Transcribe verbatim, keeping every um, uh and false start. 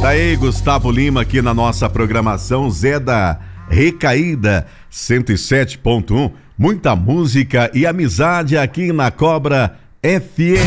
Daí, Gustavo Lima aqui na nossa programação, Zé da Recaída cento e sete ponto um. Muita música e amizade aqui na Cobra F M.